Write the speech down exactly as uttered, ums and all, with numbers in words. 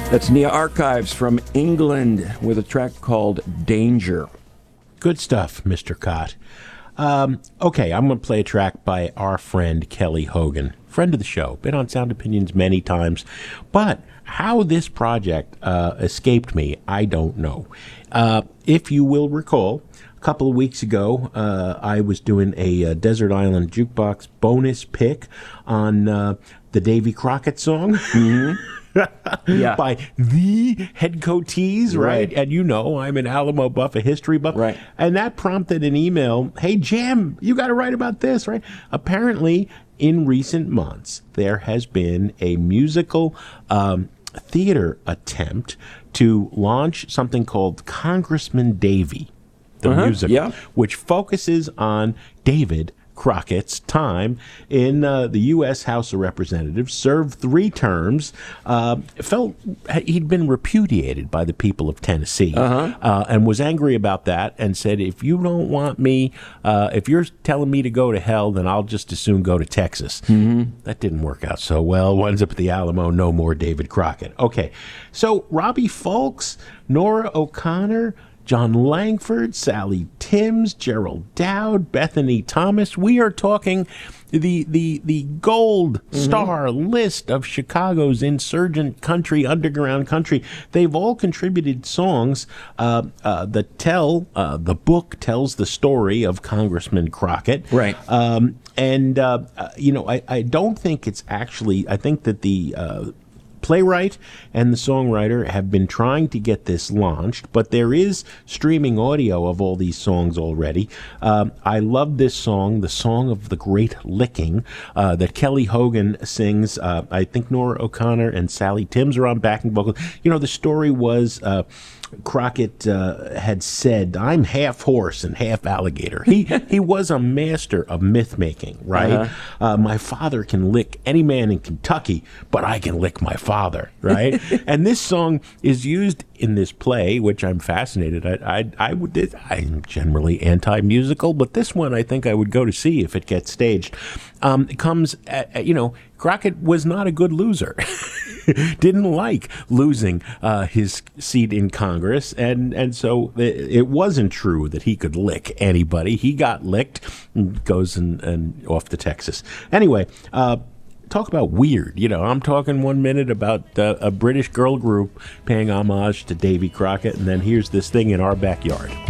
That's Nia Archives from England with a track called Danger. Good stuff, Mister Cott. Um, okay, I'm going to play a track by our friend Kelly Hogan, friend of the show, been on Sound Opinions many times, but how this project uh, escaped me, I don't know. Uh, if you will recall, a couple of weeks ago, uh, I was doing a, uh Desert Island Jukebox bonus pick on uh, the Davy Crockett song. Mm-hmm. Yeah. By the Headcoatees, right? right? And you know, I'm an Alamo buff, a history buff. Right. And that prompted an email, hey, Jim, you got to write about this, right? Apparently, in recent months, there has been a musical um, theater attempt to launch something called Congressman Davy, the uh-huh. musical, yeah. which focuses on David Crockett's time in uh, the U S House of Representatives, served three terms, uh, felt he'd been repudiated by the people of Tennessee, uh-huh. uh, and was angry about that and said, if you don't want me, uh, if you're telling me to go to hell, then I'll just as soon go to Texas. Mm-hmm. That didn't work out so well. Winds up at the Alamo, no more David Crockett. Okay, so Robbie Fulks, Nora O'Connor, John Langford, Sally Timms, Gerald Dowd, Bethany Thomas. We are talking the the the gold mm-hmm. star list of Chicago's insurgent country, underground country. They've all contributed songs uh, uh, that tell, uh, the book tells the story of Congressman Crockett. Right. Um, and, uh, uh, you know, I, I don't think it's actually, I think that the uh, playwright and the songwriter have been trying to get this launched, but there is streaming audio of all these songs already. Um, I love this song, the Song of the Great Licking, uh, that Kelly Hogan sings. Uh, I think Nora O'Connor and Sally Timms are on backing vocals. You know, the story was uh, Crockett uh, had said, I'm half horse and half alligator. He he was a master of myth making, right? Uh-huh. Uh, my father can lick any man in Kentucky, but I can lick my father, right? And this song is used in this play, which I'm fascinated. I I, I would I'm generally anti-musical, but this one I think I would go to see if it gets staged. Um, it comes, at, you know, Crockett was not a good loser. Didn't like losing uh, his seat in Congress, and, and so it, it wasn't true that he could lick anybody. He got licked and goes and, and off to Texas. Anyway, uh, talk about weird. You know, I'm talking one minute about uh, a British girl group paying homage to Davy Crockett, and then here's this thing in our backyard.